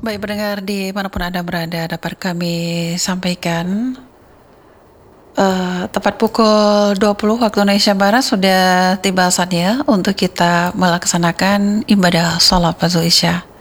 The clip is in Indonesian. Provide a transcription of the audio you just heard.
Baik pendengar dimanapun Anda berada, dapat kami sampaikan tepat pukul 20 waktu Indonesia Barat sudah tiba saatnya untuk kita melaksanakan ibadah sholat fardu Isya.